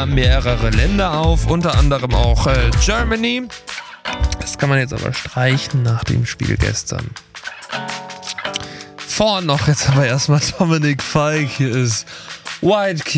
ja mehrere Länder auf, unter anderem auch Germany. Das kann man jetzt aber streichen nach dem Spiel gestern. Vor noch jetzt aber erstmal Dominik Fike. Hier ist White Key.